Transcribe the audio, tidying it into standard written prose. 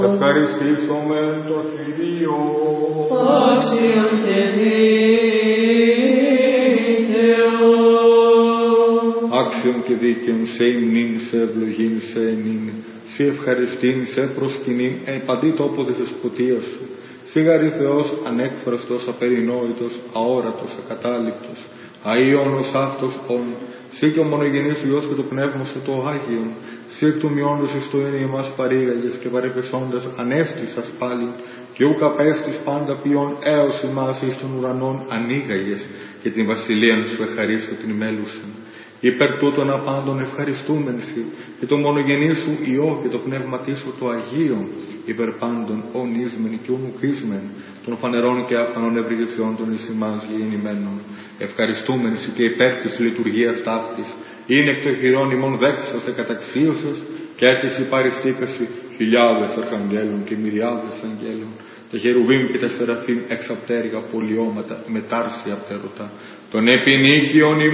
Ευχαριστήσομεν το Κυρίο. Άξιον και δίκαιο. Άξιον και δίκαιον σε ημνήν, σε ευλογήν, σε ενήν, σε ευχαριστήν, σε προσκυνήν, εν παντή τόπο της δεσποτείας σου. Σιγαρή Θεός ανέκφραστος, απερινόητος, αόρατος, ακατάληπτος, αΐωνος αυτός όν, σύ και ο μονογενής Υιός και το Πνεύμα σου το Άγιον, σύ εκ του μειόντος εις το εν ημάς παρήγαγες και παρεπεσόντας ανέστησας πάλι, και ούκ απέστης πάντα ποιον έως ημάς εις των ουρανών ανοίγαγες, και την βασιλείαν σου εχαρίσω την μέλουσαν. Υπέρ τούτων απάντων ευχαριστούμεν σοι, και το μονογενή σου Υιό και το πνεύματί σου το Αγίον, υπέρ πάντων ονίσμεν και ονουκίσμεν, των φανερών και αφανών ευρυγησιών των εις ημάς γεννημένων. Ευχαριστούμεν σοι και υπέρ της λειτουργίας ταύτης, είναι εκ των χειρών ημών δέξαστε καταξίωσος, και έτης υπαριστήκαση χιλιάδες αρχαγγέλων και μυριάδες αγγέλων. Τα χερουβίμ και τα σεραφείμ εξαπτέρυγα πολιώματα, μετάρσια πτερωτά, των επινίκιων